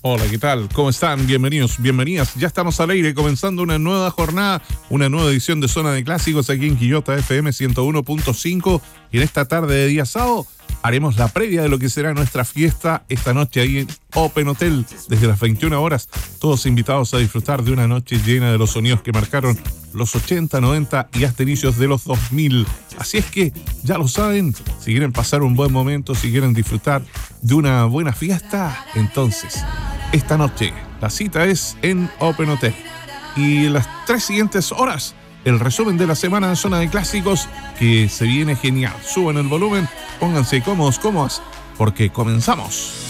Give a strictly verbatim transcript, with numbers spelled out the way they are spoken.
Hola, ¿qué tal? ¿Cómo están? Bienvenidos, bienvenidas. Ya estamos al aire, comenzando una nueva jornada, una nueva edición de Zona de Clásicos aquí en Quillota F M ciento uno punto cinco. Y en esta tarde de día sábado haremos la previa de lo que será nuestra fiesta esta noche ahí en Open Hotel desde las veintiuna horas. Todos invitados a disfrutar de una noche llena de los sonidos que marcaron los ochenta, noventa y hasta inicios de los dos mil. Así es que ya lo saben, si quieren pasar un buen momento, si quieren disfrutar de una buena fiesta, entonces esta noche la cita es en Open Hotel. Y en las tres siguientes horas, el resumen de la semana en Zona de Clásicos, que se viene genial. Suban el volumen, pónganse cómodos, cómodas, porque comenzamos.